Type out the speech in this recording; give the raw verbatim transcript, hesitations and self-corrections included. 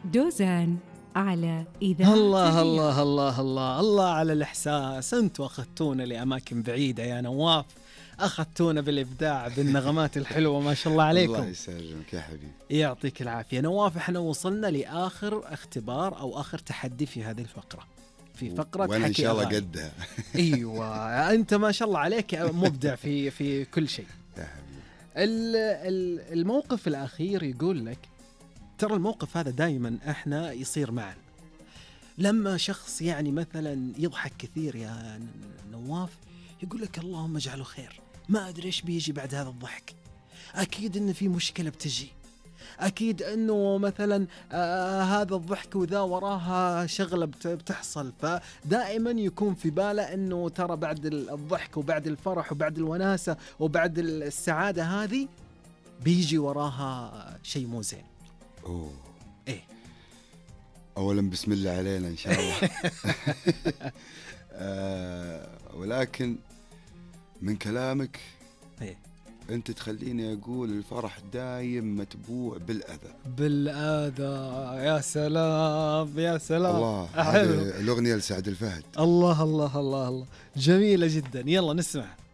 دوزان على إذاعة الله الرياض. الله الله الله الله على الإحساس. أنتوا أخذتونا لأماكن بعيدة يا نواف، أخذتونا بالإبداع بالنغمات الحلوة ما شاء الله عليكم. الله يسلمك يا حبيبي، يعطيك العافية نواف. احنا وصلنا لآخر اختبار أو آخر تحدي في هذه الفقرة، في فقرة وأنا إن حكي شاء الله أغاني. قدها. أيوة أنت ما شاء الله عليك مبدع في في كل شيء. يا حبيبي، ال- ال- الموقف الأخير يقول لك، ترى الموقف هذا دائما احنا يصير معنا لما شخص يعني مثلا يضحك كثير يا نواف، يقول لك اللهم اجعله خير، ما أدري إيش بيجي بعد هذا الضحك، أكيد إن في مشكلة بتجي، أكيد إنه مثلا آه هذا الضحك وذا وراها شغلة بت- بتحصل. فدائما يكون في باله إنه ترى بعد الضحك وبعد الفرح وبعد الوناسة وبعد السعادة هذه بيجي وراها شيء مو زين. أوه. إيه، أولا بسم الله علينا إن شاء الله. آه ولكن من كلامك إيه، أنت تخليني أقول الفرح دايم متبوع بالأذى. بالآذى. يا سلام يا سلام. الله، حلو. هذه الأغنية لسعد الفهد. الله الله الله الله، جميلة جدا. يلا نسمع.